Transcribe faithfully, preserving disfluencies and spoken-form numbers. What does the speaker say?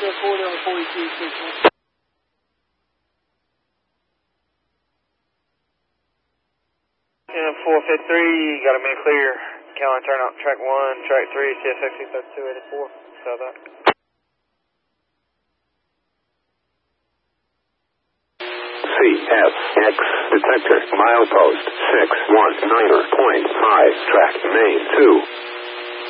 ten forty on forty-two, six one. ten four fifty-three, got a man clear. Callan turn out track one, track three, C S X C thirty-two eighty-four. South out. C S X detector, milepost six one niner point five, track main two.